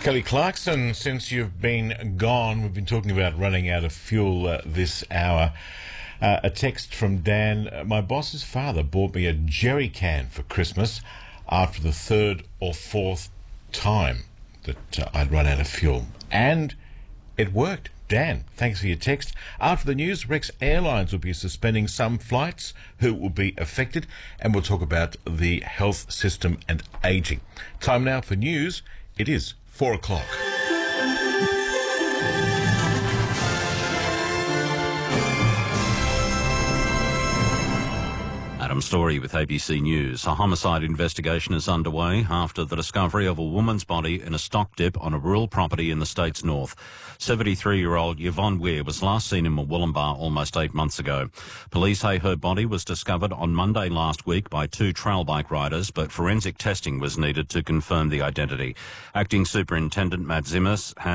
Kelly Clarkson, since you've been gone, we've been talking about running out of fuel this hour. A text from Dan. My boss's father bought me a jerry can for Christmas after the third or fourth time that I'd run out of fuel. And it worked. Dan, thanks for your text. After the news, Rex Airlines will be suspending some flights. Who will be affected? And we'll talk about the health system and ageing. Time now for news. It is 4 o'clock. Adam Story with ABC News. A homicide investigation is underway after the discovery of a woman's body in a stock dip on a rural property in the state's north. 73-year-old Yvonne Weir was last seen in Murwillumbah almost 8 months ago. Police say her body was discovered on Monday last week by 2 trail bike riders, but forensic testing was needed to confirm the identity. Acting Superintendent Matt Zimmer has